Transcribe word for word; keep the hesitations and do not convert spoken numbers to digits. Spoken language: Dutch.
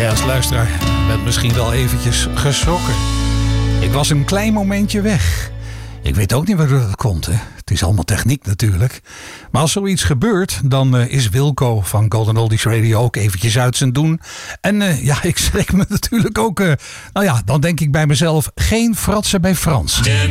Jij als luisteraar bent misschien wel eventjes geschrokken. Ik was een klein momentje weg. Ik weet ook niet waardoor dat komt. Hè. Het is allemaal techniek natuurlijk. Maar als zoiets gebeurt, dan uh, is Wilco van Golden Oldies Radio ook eventjes uit zijn doen. En uh, ja, ik schrik me natuurlijk ook. Uh, nou ja, dan denk ik bij mezelf, geen fratsen bij Frans.